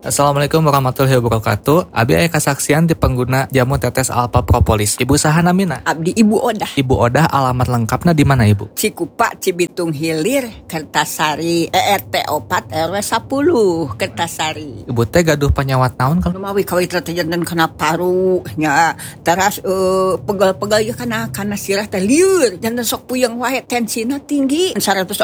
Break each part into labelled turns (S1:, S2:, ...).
S1: Assalamualaikum warahmatullahi wabarakatuh. Abi aya kasaksian di pengguna jamu tetes Alpha Propolis. Ibu saha namina?
S2: Abdi Ibu Odah.
S1: Ibu Odah, alamat lengkapna di mana Ibu?
S2: Cikupa, Cibitung Hilir, Kertasari, ERT 4 RW 10, Kertasari.
S1: Ibu teh gaduh penyawat naon kalau
S2: Lumawi kawit jantan kena paru nya. Teras pegal-pegal ya kana sirah teh lieur. Jantan sok puyeng wae tensina tinggi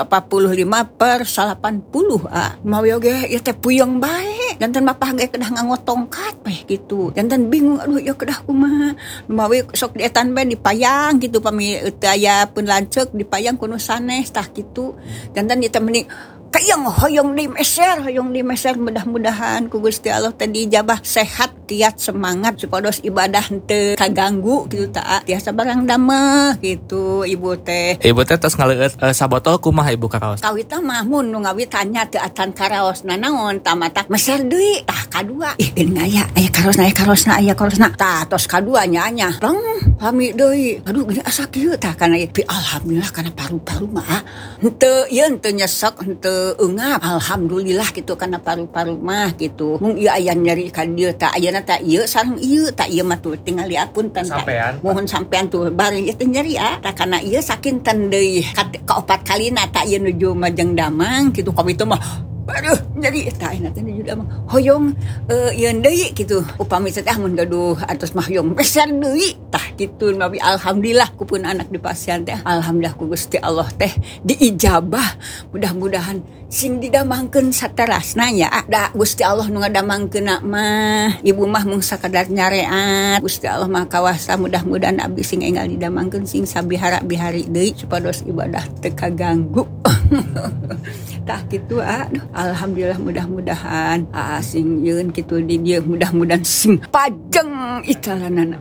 S2: 145/80. Lumawi oge ya teh puyeng bae. Jantan mapah ge kedah nganggo tongkat bae gitu. Jantan bingung aduh ya kedah kumaha. Lumawi sok dietan bae dipayang gitu pami teu aya pun lanceuk dipayang kuno sanes tah gitu. Jantan ieu teh mending hoyong di meser mudah-mudahan ku Gusti Allah teh dijabah sehat kiat semangat supados ibadah teu kaganggu gitu ta tiasa barang dameh gitu ibu teh.
S1: Ibu teh tos ngaleueut sabotol kumaha Ibu karaos?
S2: Kawitna mah mun nu ngawit tanya teu atan karaosna naon tamatak meser deui tah kadua ih geuning aya karosna tah tos kadua nya rong pami deui aduh geuning asa kieu tah kana alhamdulillah kana paru-paru mah henteu nyesek henteu ungap alhamdulillah gitu karena paru-paru mah gitu mung ieu aya nyeri ka dieu tah ayeuna tah ieu sareng ieu tah ieu mah tuh tinggal liapunten
S1: Sampean
S2: mohon sampean tuh bareng ieu teh nyeri tah kana ieu sakinten deui ka 4 kalina tah ieu nuju Majeng Damang gitu ka itu mah aduh nyeri tah ayeuna teh nuju Damang hoyong ieu deui gitu upami teh mun gaduh atos mah hoyong beser deui tah kitu nabi alhamdulillah kupun anak di pasien teh alhamdulillah ku Gusti Allah teh diijabah mudah-mudahan sing didamangkeun saterasna nya da Gusti Allah nu ngadamangkeunna mah ibu mah mung sakadar nyareat Gusti Allah mah kawasa mudah-mudahan abdi sing enggal didamangkeun sing sabihara-bihari deui supados ibadah teu kaganggu tah kitu aduh alhamdulillah mudah-mudahan sing yeun kitu di dieu mudah-mudahan sing pajeng italanana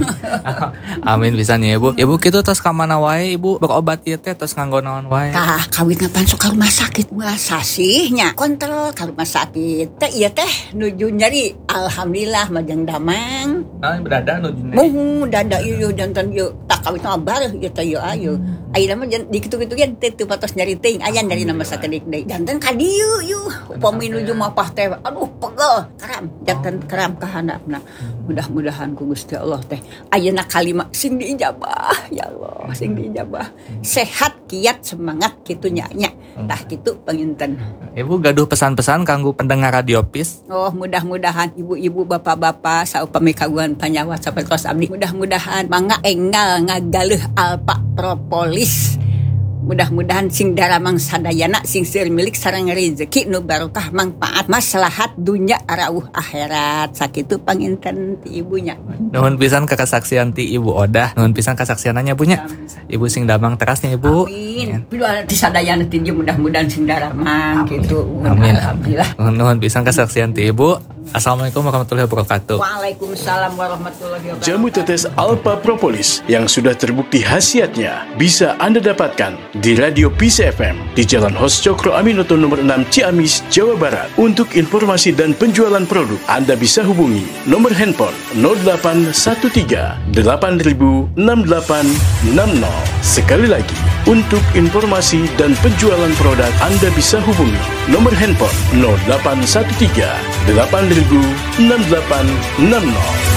S1: amin pisan ya Ibu. Ibu kitu tos ka mana wae Ibu berobat ieu teh tos nganggo naon wae?
S2: Tah kawit ngapan sok ka rumah sakit sasihnya kontrol ka rumah sakit teh ieu teh nuju nyeri alhamdulillah Majeng Damang
S1: Dada nuju
S2: dada ieu jantan ieu tak kawit mah bareuh ieu teh ieu ayeuna mah di kitu-kitu gen teu patos nyeri teuing aya nyeri nama sakedik deui jantan ka dieu ieu upami nuju mapah teh aduh pegel karam jantan karam ka handapna mudah-mudahan ku Gusti Allah teh ayeuna kalima sing diijabah ya Allah sing diijabah sehat kiat semangat kitu nya tah kitu panginten.
S1: Ibu gaduh pesan-pesan kanggo pendengar Radio PIS.
S2: Oh mudah-mudahan ibu-ibu bapak-bapak saupami kagungan panyawat sapertos abdi mudah-mudahan mangga enggal ngagaleuh Alpha Propolis. Mudah-mudahan sing daramang sadayana sing seueur milik sareng rezeki nu barokah manfaat maslahat dunya arauh akhirat sakitu panginten ti ibunya.
S1: Nuhun pisan ka kasaksian ti Ibu Odah. Nuhun pisan kasaksiananya bunya. Ibu sing damang terasnya Ibu.
S2: Amin. Pilu ti sadayana ti mudah-mudahan sing daramang kitu.
S1: Amin.
S2: Alhamdulillah.
S1: Nuhun pisan kasaksian ti Ibu. Assalamualaikum warahmatullahi wabarakatuh.
S2: Waalaikumsalam warahmatullahi wabarakatuh.
S3: Jamu tetes Alpha Propolis yang sudah terbukti khasiatnya bisa Anda dapatkan di Radio PIS FM di Jalan Hos Cokro Aminoto nomor 6 Ciamis, Jawa Barat. Untuk informasi dan penjualan produk, Anda bisa hubungi nomor handphone 0813 8000 6860. Sekali lagi, untuk informasi dan penjualan produk, Anda bisa hubungi nomor handphone 0813 8000 6860.